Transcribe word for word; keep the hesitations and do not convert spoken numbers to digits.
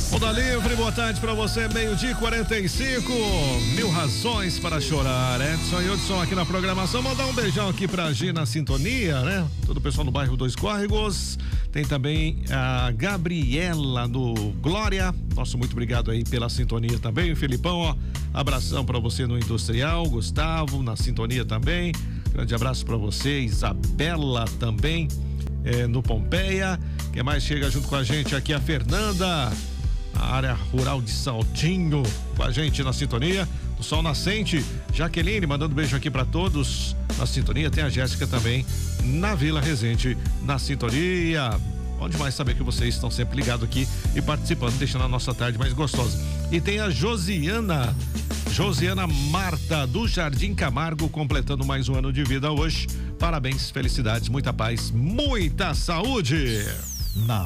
Onda Livre, boa tarde pra você, meio-dia e quarenta e cinco, mil razões para chorar, Edson e Hudson aqui na programação. Mandar um beijão aqui pra Gina Sintonia, né? Todo o pessoal no bairro Dois Córregos. Tem também a Gabriela do Glória. Nosso muito obrigado aí pela sintonia também. O Felipão, ó, abração pra você no Industrial. Gustavo na sintonia também. Grande abraço pra você, Isabela também é, no Pompeia. Quem mais chega junto com a gente aqui? A Fernanda, a área rural de Saltinho, com a gente na sintonia do Sol Nascente. Jaqueline mandando beijo aqui para todos na sintonia. Tem a Jéssica também na Vila Resende na sintonia. Bom demais saber que vocês estão sempre ligados aqui e participando, deixando a nossa tarde mais gostosa. E tem a Josiana Josiana Marta do Jardim Camargo, completando mais um ano de vida hoje. Parabéns, felicidades, muita paz, muita saúde. Na